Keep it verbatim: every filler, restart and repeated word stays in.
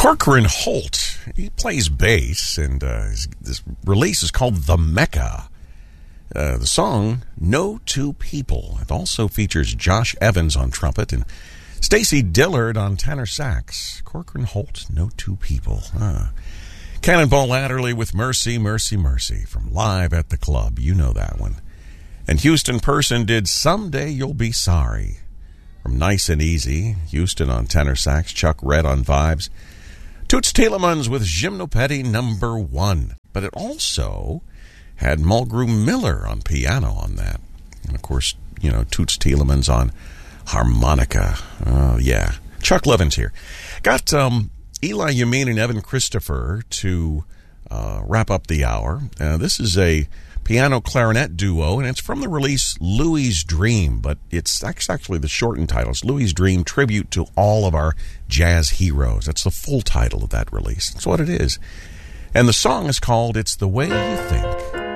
Corcoran Holt, he plays bass, and uh, his, this release is called The Mecca. Uh, the song, No Two People. It also features Josh Evans on trumpet and Stacy Dillard on tenor sax. Corcoran Holt, No Two People. Ah. Cannonball Adderley with Mercy, Mercy, Mercy from Live at the Club. You know that one. And Houston Person did Someday You'll Be Sorry from Nice and Easy. Houston on tenor sax, Chuck Red on vibes. Toots Thielemans with Gymnopédie number one. But it also had Mulgrew Miller on piano on that. And, of course, you know, Toots Thielemans on harmonica. Oh, yeah. Chuck Levin's here. Got um, Eli Yamin and Evan Christopher to uh, wrap up the hour. Uh, this is a piano clarinet duo, and it's from the release Louie's Dream, but it's actually the shortened title. It's Louie's Dream, Tribute to All of Our Jazz Heroes. That's the full title of that release. That's what it is. And the song is called It's the Way You Think.